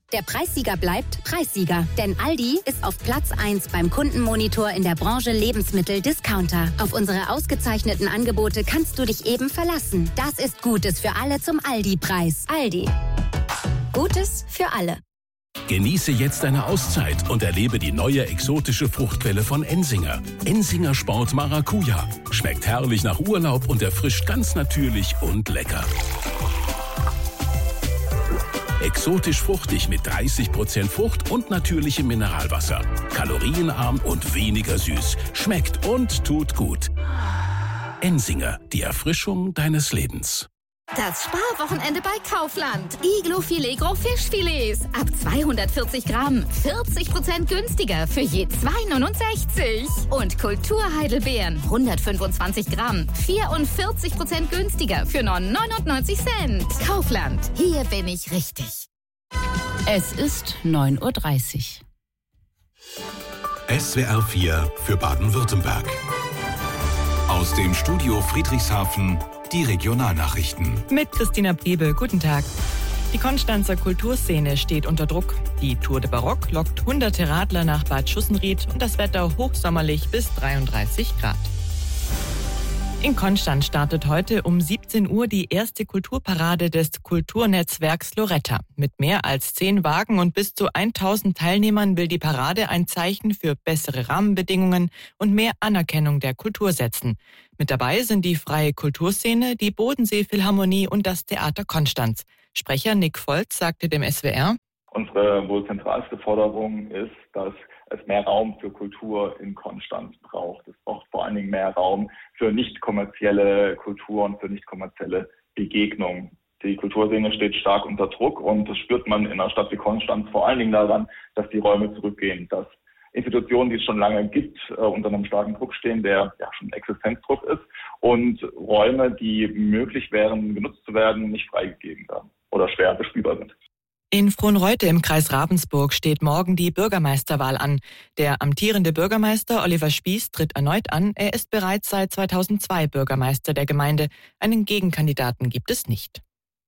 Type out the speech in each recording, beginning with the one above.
Der Preissieger bleibt Preissieger. Denn Aldi ist auf Platz 1 beim Kundenmonitor in der Branche Lebensmittel-Discounter. Auf unsere ausgezeichneten Angebote kannst du dich eben verlassen. Das ist Gutes für alle zum Aldi-Preis. Aldi. Gutes für alle. Genieße jetzt eine Auszeit und erlebe die neue exotische Fruchtquelle von Ensinger. Ensinger Sport Maracuja. Schmeckt herrlich nach Urlaub und erfrischt ganz natürlich und lecker. Exotisch fruchtig mit 30% Frucht und natürlichem Mineralwasser. Kalorienarm und weniger süß. Schmeckt und tut gut. Ensinger, die Erfrischung deines Lebens. Das Sparwochenende bei Kaufland. Iglo Filet Gros Fischfilets. Ab 240 Gramm. 40% günstiger für je 2,69. Und Kulturheidelbeeren. 125 Gramm. 44% günstiger für 99 Cent. Kaufland. Hier bin ich richtig. Es ist 9:30 Uhr. SWR 4 für Baden-Württemberg. Aus dem Studio Friedrichshafen die Regionalnachrichten. Mit Christina Priebel, guten Tag. Die Konstanzer Kulturszene steht unter Druck. Die Tour de Baroque lockt hunderte Radler nach Bad Schussenried und das Wetter hochsommerlich bis 33 Grad. In Konstanz startet heute um 17 Uhr die erste Kulturparade des Kulturnetzwerks Loretta. Mit mehr als 10 Wagen und bis zu 1000 Teilnehmern will die Parade ein Zeichen für bessere Rahmenbedingungen und mehr Anerkennung der Kultur setzen. Mit dabei sind die Freie Kulturszene, die Bodensee-Philharmonie und das Theater Konstanz. Sprecher Nick Volz sagte dem SWR: Unsere wohl zentralste Forderung ist, dass es mehr Raum für Kultur in Konstanz braucht. Es braucht vor allen Dingen mehr Raum für nicht kommerzielle Kultur und für nicht kommerzielle Begegnungen. Die Kulturszene steht stark unter Druck und das spürt man in einer Stadt wie Konstanz vor allen Dingen daran, dass die Räume zurückgehen, dass Institutionen, die es schon lange gibt, unter einem starken Druck stehen, der ja schon Existenzdruck ist, und Räume, die möglich wären, genutzt zu werden, nicht freigegeben werden oder schwer bespielbar sind. In Frohnreute im Kreis Ravensburg steht morgen die Bürgermeisterwahl an. Der amtierende Bürgermeister Oliver Spieß tritt erneut an. Er ist bereits seit 2002 Bürgermeister der Gemeinde. Einen Gegenkandidaten gibt es nicht.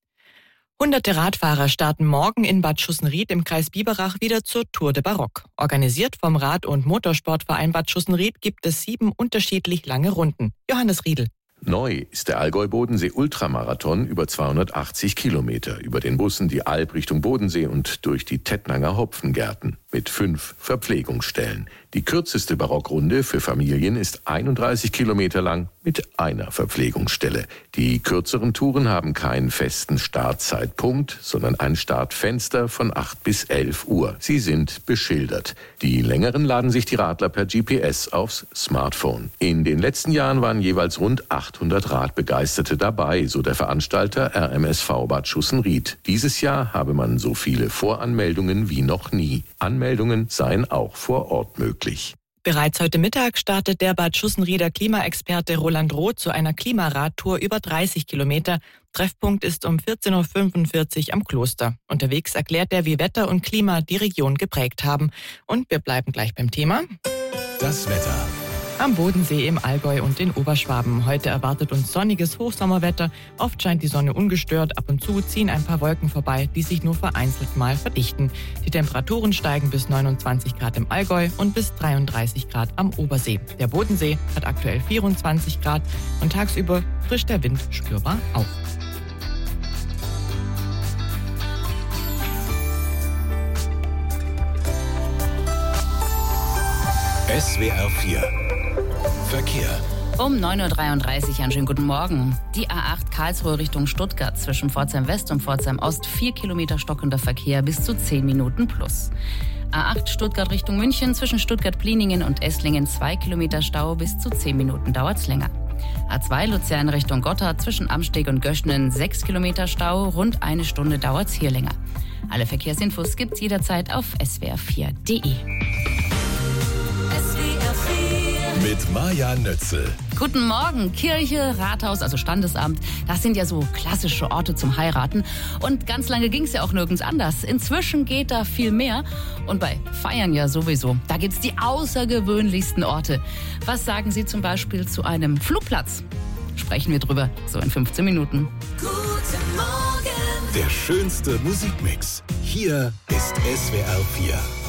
Hunderte Radfahrer starten morgen in Bad Schussenried im Kreis Biberach wieder zur Tour de Baroque. Organisiert vom Rad- und Motorsportverein Bad Schussenried gibt es 7 unterschiedlich lange Runden. Johannes Riedel. Neu ist der Allgäu-Bodensee-Ultramarathon über 280 Kilometer über den Bussen die Alb Richtung Bodensee und durch die Tettnanger Hopfengärten mit 5 Verpflegungsstellen. Die kürzeste Barockrunde für Familien ist 31 Kilometer lang mit einer Verpflegungsstelle. Die kürzeren Touren haben keinen festen Startzeitpunkt, sondern ein Startfenster von 8 bis 11 Uhr. Sie sind beschildert. Die längeren laden sich die Radler per GPS aufs Smartphone. In den letzten Jahren waren jeweils rund 800 Radbegeisterte dabei, so der Veranstalter RMSV Bad Schussenried. Dieses Jahr habe man so viele Voranmeldungen wie noch nie. Anmeldungen seien auch vor Ort möglich. Bereits heute Mittag startet der Bad Schussenrieder Klimaexperte Roland Roth zu einer Klimaradtour über 30 Kilometer. Treffpunkt ist um 14.45 Uhr am Kloster. Unterwegs erklärt er, wie Wetter und Klima die Region geprägt haben. Und wir bleiben gleich beim Thema. Das Wetter. Am Bodensee, im Allgäu und in Oberschwaben. Heute erwartet uns sonniges Hochsommerwetter. Oft scheint die Sonne ungestört. Ab und zu ziehen ein paar Wolken vorbei, die sich nur vereinzelt mal verdichten. Die Temperaturen steigen bis 29 Grad im Allgäu und bis 33 Grad am Obersee. Der Bodensee hat aktuell 24 Grad und tagsüber frischt der Wind spürbar auf. SWR 4 Verkehr. Um 9:33 Uhr, einen schönen guten Morgen. Die A8 Karlsruhe Richtung Stuttgart zwischen Pforzheim West und Pforzheim Ost 4 Kilometer stockender Verkehr bis zu 10 Minuten plus. A8 Stuttgart Richtung München zwischen Stuttgart-Pliningen und Esslingen 2 Kilometer Stau, bis zu 10 Minuten dauert's länger. A2 Luzern Richtung Gotthard zwischen Amsteg und Göschnen 6 Kilometer Stau, rund 1 Stunde dauert's hier länger. Alle Verkehrsinfos gibt's jederzeit auf swr4.de. Mit Maja Nötzel. Guten Morgen. Kirche, Rathaus, also Standesamt, das sind ja so klassische Orte zum Heiraten. Und ganz lange ging es ja auch nirgends anders. Inzwischen geht da viel mehr. Und bei Feiern ja sowieso. Da gibt's die außergewöhnlichsten Orte. Was sagen Sie zum Beispiel zu einem Flugplatz? Sprechen wir drüber, so in 15 Minuten. Guten Morgen. Der schönste Musikmix. Hier ist SWR 4.